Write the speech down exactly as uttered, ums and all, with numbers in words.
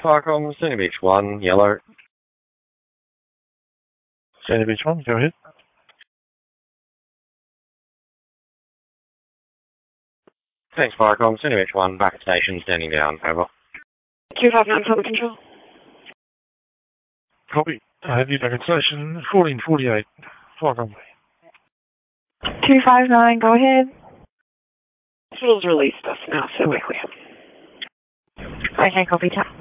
Farcom, Sandy Beach one, yellow. Sandy Beach one, go ahead. Thanks, Farcom, Sandy Beach one, back at station, standing down, over. Q five nine, public control. Copy. I have you back at station, fourteen forty-eight, flight runway. two five nine, go ahead. Hospital's released us now, so we're clear. Okay, copy, tap.